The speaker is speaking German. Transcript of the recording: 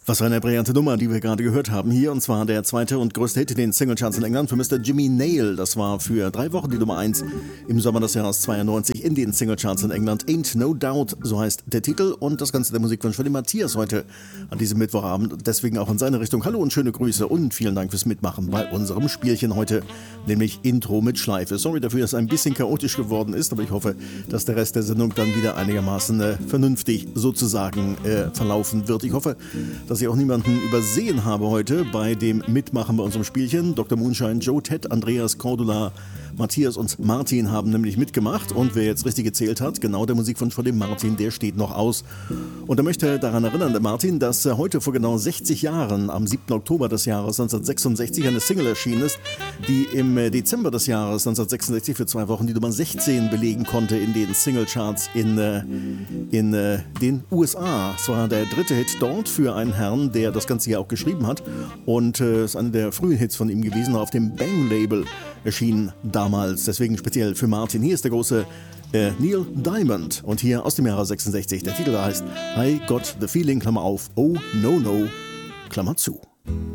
Was für eine brillante Nummer, die wir gerade gehört haben hier, und zwar der zweite und größte Hit in den Singlecharts in England für Mr. Jimmy Nail. Das war für 3 Wochen die Nummer 1 im Sommer des Jahres 92 in den Singlecharts in England. Ain't No Doubt, so heißt der Titel, und das Ganze der Musikwunsch von dem Matthias heute an diesem Mittwochabend. Deswegen auch in seine Richtung. Hallo und schöne Grüße und vielen Dank fürs Mitmachen bei unserem Spielchen heute, nämlich Intro mit Schleife. Sorry dafür, dass es ein bisschen chaotisch geworden ist, aber ich hoffe, dass der Rest der Sendung dann wieder einigermaßen vernünftig sozusagen verlaufen wird. Ich hoffe, dass ich auch niemanden übersehen habe heute bei dem Mitmachen bei unserem Spielchen. Dr. Moonshine, Joe, Ted, Andreas, Cordula, Matthias und Martin haben nämlich mitgemacht, und wer jetzt richtig gezählt hat, genau, der Musikwunsch von dem Martin, der steht noch aus. Und er möchte daran erinnern, der Martin, dass heute vor genau 60 Jahren, am 7. Oktober des Jahres 1966, eine Single erschienen ist, die im Dezember des Jahres 1966 für 2 Wochen die Nummer 16 belegen konnte in den Singlecharts in den USA. Es war der 3. Hit dort für einen Herrn, der das Ganze ja auch geschrieben hat, und ist einer der frühen Hits von ihm gewesen, auf dem Bang-Label erschienen damals, deswegen speziell für Martin. Hier ist der große Neil Diamond, und hier aus dem Jahre 66. Der Titel heißt I Got the Feeling, Klammer auf, Oh No No, Klammer zu.